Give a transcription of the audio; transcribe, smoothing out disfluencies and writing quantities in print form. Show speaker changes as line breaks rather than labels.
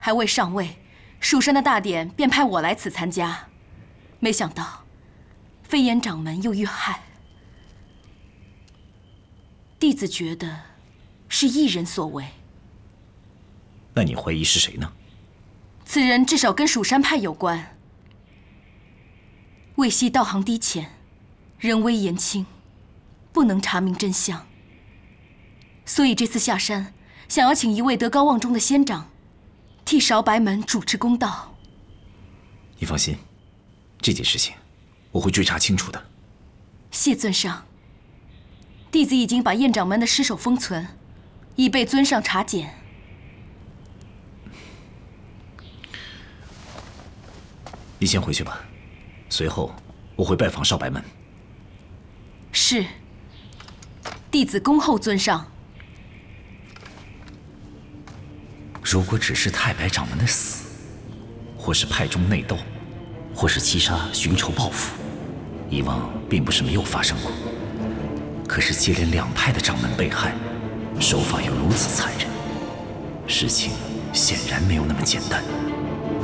还未上位，蜀山的大典便派我来此参加。没想到，飞檐掌门又遇害。弟子觉得是异人所为。
那你怀疑是谁呢？
此人至少跟蜀山派有关。魏系道行低浅，人微言轻，不能查明真相。所以这次下山，想要请一位德高望重的仙长，替韶白门主持公道。
你放心，这件事情我会追查清楚的。
谢尊上，弟子已经把燕掌门的尸首封存，已被尊上查检。
你先回去吧，随后我会拜访韶白门。
是，弟子恭候尊上。
如果只是太白掌门的死，或是派中内斗，或是七杀寻仇报复，以往并不是没有发生过。可是接连两派的掌门被害，手法又如此残忍，事情显然没有那么简单。